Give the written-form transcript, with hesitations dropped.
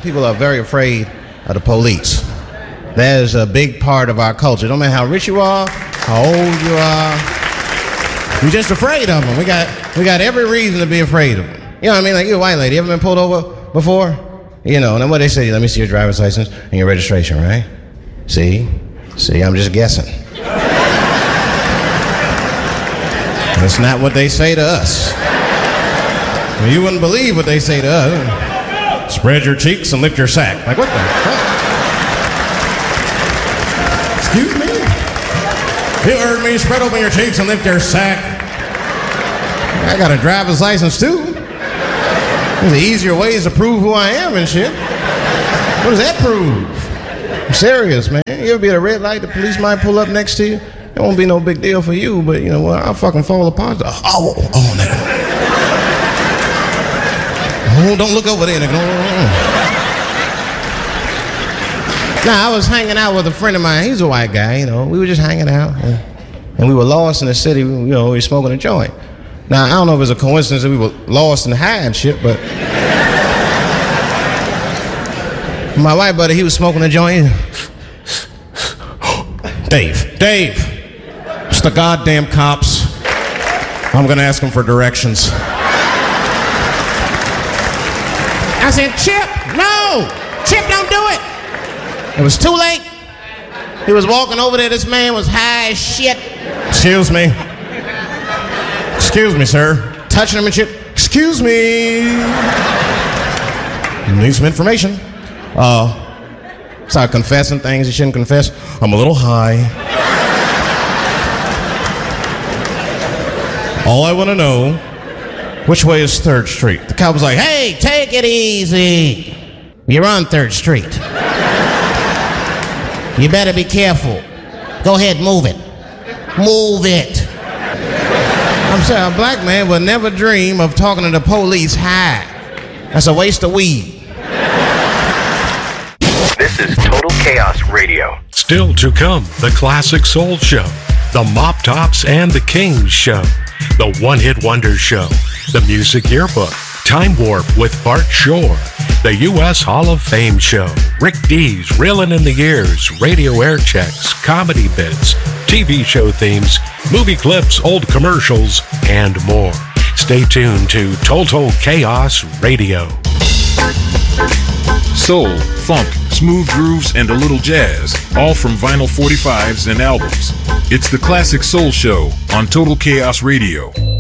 People are very afraid of the police. That is a big part of our culture. No matter how rich you are, how old you are, you're just afraid of them. We got every reason to be afraid of them. You know what I mean? Like, you're a white lady. You ever been pulled over before? You know, and then what they say, let me see your driver's license and your registration, right? See, I'm just guessing. That's not what they say to us. I mean, you wouldn't believe what they say to us. Spread your cheeks and lift your sack. Like, what the fuck? Excuse me? You heard me. Spread open your cheeks and lift your sack. I got a driver's license, too. There's easier ways to prove who I am and shit. What does that prove? I'm serious, man. You ever be at a red light, the police might pull up next to you? It won't be no big deal for you, but, you know, well, I'll fucking fall apart. Oh, nigga. Oh, don't look over there, nigga. Nah, I was hanging out with a friend of mine. He's a white guy, you know. We were just hanging out, and we were lost in the city. You know, we were smoking a joint. Now, I don't know if it's a coincidence that we were lost in the high and shit, but my white buddy, he was smoking a joint. Dave, it's the goddamn cops. I'm gonna ask them for directions. I said, Chip, no! Chip, don't do it! It was too late. He was walking over there. This man was high as shit. Excuse me, sir. Touching him and shit. Excuse me. You need some information. Start confessing things you shouldn't confess. I'm a little high. All I want to know, which way is 3rd Street? The cop was like, hey, take it easy. You're on 3rd Street. You better be careful. Go ahead, move it. Move it. I'm saying a black man would never dream of talking to the police high. That's a waste of weed. This is Total Chaos Radio. Still to come, the Classic Soul Show, the Mop Tops and the Kings Show, the One Hit Wonder Show, the Music Yearbook, Time Warp with Bart Shore, the U.S. Hall of Fame Show, Rick D's Reelin' in the Years, radio air checks, comedy bits, TV show themes, movie clips, old commercials, and more. Stay tuned to Total Chaos Radio. Soul, funk, smooth grooves, and a little jazz, all from vinyl 45s and albums. It's the Classic Soul Show on Total Chaos Radio.